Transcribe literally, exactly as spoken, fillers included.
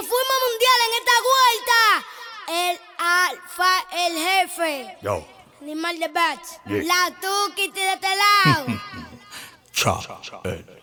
nos fuimos mundial en esta vuelta. El alfa, el jefe. Yo. Animal de bats. Yeah. La tuki de este lado. Cha. Eh.